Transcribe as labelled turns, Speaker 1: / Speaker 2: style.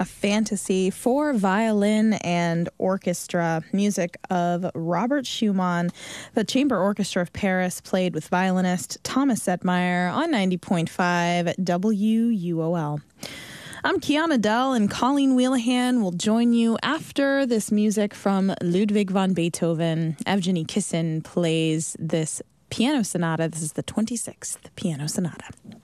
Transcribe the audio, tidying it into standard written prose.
Speaker 1: a fantasy for violin and orchestra, music of Robert Schumann. The Chamber Orchestra of Paris played with violinist Thomas Setmeyer on 90.5 WUOL. I'm Kiana Dell, and Colleen Wheelahan will join you after this music from Ludwig van Beethoven. Evgeny Kissin plays this piano sonata. This is the 26th piano sonata.